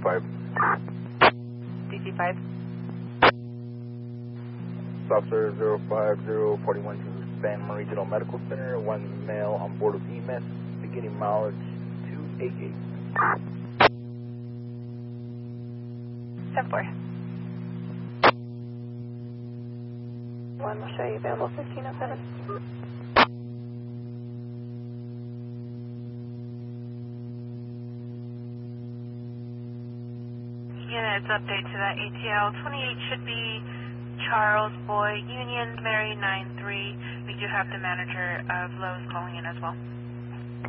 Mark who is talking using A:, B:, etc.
A: DC-5.
B: DC-5.
A: Officer 05041 to Sanma Regional Medical Center. One male on board with EMS. Beginning mileage 288.
B: 10-4. One will show you available 1507.
C: Units update to that ATL 28 should be Charles Boy, Union, Mary 93. We do have the manager of Lowe's calling in as well.